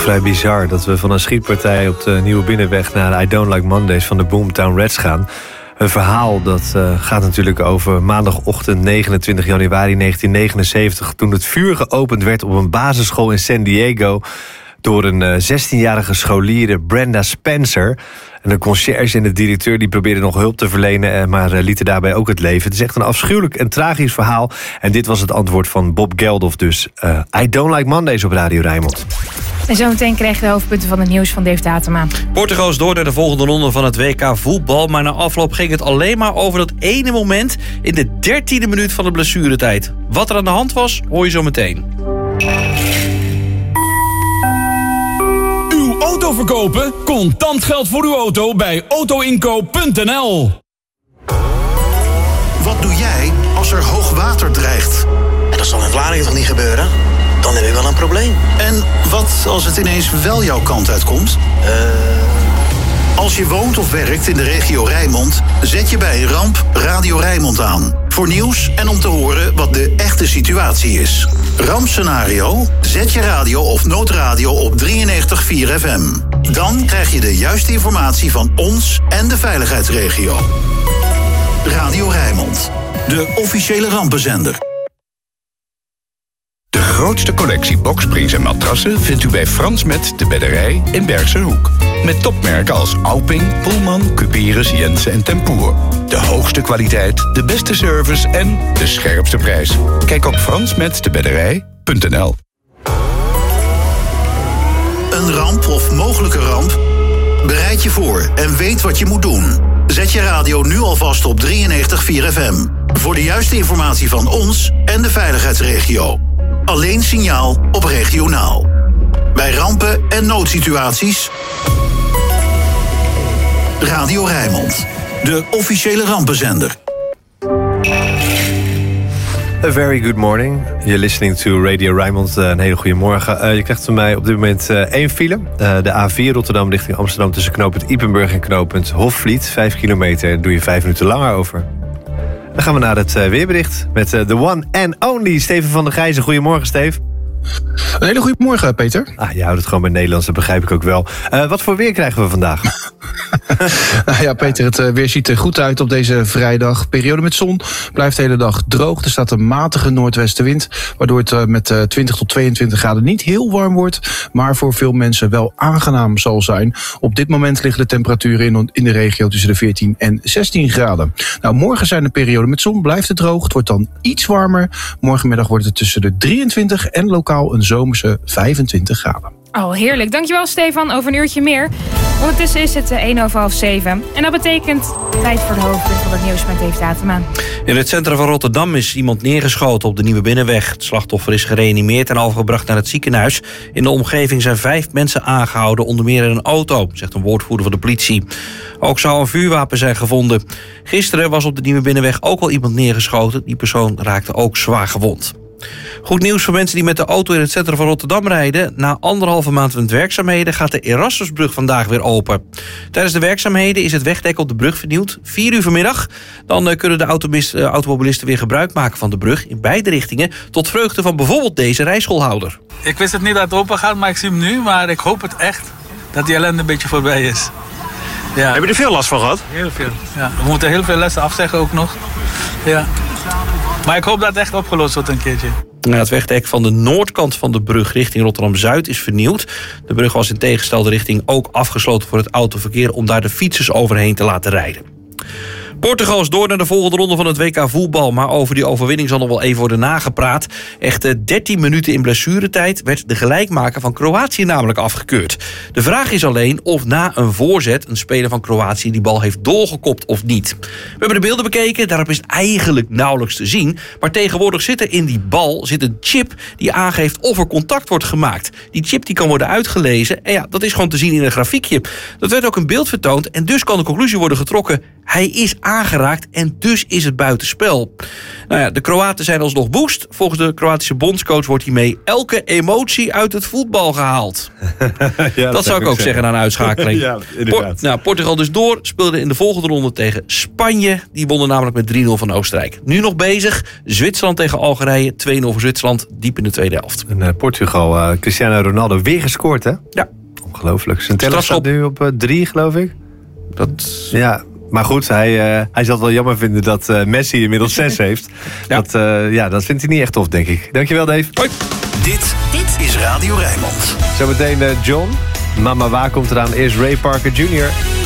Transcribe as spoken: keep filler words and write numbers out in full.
vrij bizar dat we van een schietpartij op de Nieuwe Binnenweg naar I Don't Like Mondays van de Boomtown Rats gaan. Een verhaal dat uh, gaat natuurlijk over maandagochtend negenentwintig januari negentien negenenzeventig... toen het vuur geopend werd op een basisschool in San Diego door een uh, zestienjarige scholier, Brenda Spencer. En de conciërge en de directeur die probeerden nog hulp te verlenen, maar uh, lieten daarbij ook het leven. Het is echt een afschuwelijk en tragisch verhaal. En dit was het antwoord van Bob Geldof dus. Uh, I Don't Like Mondays op Radio Rijnmond. En zometeen krijg je de hoofdpunten van het nieuws van Dave Datema. Portugal is door naar de volgende ronde van het W K voetbal. Maar na afloop ging het alleen maar over dat ene moment in de dertiende minuut van de blessuretijd. Wat er aan de hand was, hoor je zo meteen. Uw auto verkopen? Contant geld voor uw auto bij autoinkoop punt n l. Wat doe jij als er hoog water dreigt? En dat zal in Vlaardingen toch niet gebeuren? Dan heb je wel een probleem. En wat als het ineens wel jouw kant uitkomt? Uh... Als je woont of werkt in de regio Rijnmond, zet je bij Ramp Radio Rijnmond aan. Voor nieuws en om te horen wat de echte situatie is. Rampscenario? Zet je radio of noodradio op drieënnegentig komma vier F M. Dan krijg je de juiste informatie van ons en de veiligheidsregio. Radio Rijnmond, de officiële rampenzender. De grootste collectie boksprings en matrassen vindt u bij Frans Met de Bedderij in Bergse Hoek. Met topmerken als Auping, Pullman, Cuperus, Jensen en Tempoer. De hoogste kwaliteit, de beste service en de scherpste prijs. Kijk op frans met de bedderij punt n l. Een ramp of mogelijke ramp? Bereid je voor en weet wat je moet doen. Zet je radio nu alvast op drieënnegentig komma vier F M. Voor de juiste informatie van ons en de veiligheidsregio. Alleen signaal op regionaal. Bij rampen en noodsituaties. Radio Rijnmond, de officiële rampenzender. A very good morning. You're listening to Radio Rijnmond. Uh, een hele goede morgen. Uh, je krijgt van mij op dit moment uh, één file. Uh, de A vier Rotterdam richting Amsterdam tussen knooppunt Ypenburg en knooppunt Hofvliet. Vijf kilometer, daar doe je vijf minuten langer over. Dan gaan we naar het uh, weerbericht met uh, the one and only Steven van der Gijzen. Goedemorgen, Steve. Een hele goede morgen, Peter. Ah, je houdt het gewoon bij Nederlands, dat begrijp ik ook wel. Uh, wat voor weer krijgen we vandaag? Nou ja, Peter, het weer ziet er goed uit op deze vrijdag. Periode met zon, blijft de hele dag droog. Er staat een matige noordwestenwind, waardoor het met twintig tot tweeëntwintig graden niet heel warm wordt, maar voor veel mensen wel aangenaam zal zijn. Op dit moment liggen de temperaturen in de regio tussen de veertien en zestien graden. Nou, morgen zijn de periode met zon, blijft het droog. Het wordt dan iets warmer. Morgenmiddag wordt het tussen de drieëntwintig en lokaal een zomerse vijfentwintig graden. Oh, heerlijk. Dankjewel, Stefan. Over een uurtje meer. Ondertussen is het één over half zeven. En dat betekent tijd voor de hoofdpunten van het nieuws met Dave Datema. In het centrum van Rotterdam is iemand neergeschoten op de Nieuwe Binnenweg. Het slachtoffer is gereanimeerd en overgebracht naar het ziekenhuis. In de omgeving zijn vijf mensen aangehouden, onder meer in een auto, zegt een woordvoerder van de politie. Ook zou een vuurwapen zijn gevonden. Gisteren was op de Nieuwe Binnenweg ook al iemand neergeschoten. Die persoon raakte ook zwaar gewond. Goed nieuws voor mensen die met de auto in het centrum van Rotterdam rijden. Na anderhalve maand met werkzaamheden gaat de Erasmusbrug vandaag weer open. Tijdens de werkzaamheden is het wegdek op de brug vernieuwd. Vier uur vanmiddag. Dan kunnen de automobilisten weer gebruik maken van de brug in beide richtingen. Tot vreugde van bijvoorbeeld deze rijschoolhouder. Ik wist het niet dat het open gaat, maar ik zie hem nu. Maar ik hoop het echt dat die ellende een beetje voorbij is. Ja. Heb je er veel last van gehad? Heel veel. Ja. We moeten heel veel lessen afzeggen ook nog. Ja. Maar ik hoop dat het echt opgelost wordt een keertje. Nou, het wegdek van de noordkant van de brug richting Rotterdam-Zuid is vernieuwd. De brug was in tegenstelde richting ook afgesloten voor het autoverkeer om daar de fietsers overheen te laten rijden. Portugal is door naar de volgende ronde van het W K voetbal. Maar over die overwinning zal nog wel even worden nagepraat. Echt dertien minuten in blessuretijd werd de gelijkmaker van Kroatië namelijk afgekeurd. De vraag is alleen of na een voorzet een speler van Kroatië die bal heeft doorgekopt of niet. We hebben de beelden bekeken, daarop is eigenlijk nauwelijks te zien. Maar tegenwoordig zit er in die bal zit een chip die aangeeft of er contact wordt gemaakt. Die chip die kan worden uitgelezen en ja, dat is gewoon te zien in een grafiekje. Dat werd ook in beeld vertoond en dus kan de conclusie worden getrokken. Hij is aangeraakt en dus is het buitenspel. Nou ja, de Kroaten zijn alsnog woest. Volgens de Kroatische bondscoach wordt hiermee elke emotie uit het voetbal gehaald. ja, dat, dat zou ik ook zeggen na een uitschakeling. ja, Por- nou, Portugal dus door, speelde in de volgende ronde tegen Spanje. Die wonnen namelijk met drie nul van Oostenrijk. Nu nog bezig, Zwitserland tegen Algerije. twee nul voor Zwitserland, diep in de tweede helft. En uh, Portugal, uh, Cristiano Ronaldo weer gescoord, hè? Ja. Ongelooflijk. Zijn teller staat nu op uh, drie, geloof ik. Dat... Ja. Maar goed, hij, uh, hij zal het wel jammer vinden dat uh, Messi inmiddels zes heeft. Ja. Dat, uh, ja, dat vindt hij niet echt tof, denk ik. Dankjewel, Dave. Hoi. Dit, dit is Radio Rijnmond. Zometeen uh, John. Mama Waar komt eraan. Eerst Ray Parker junior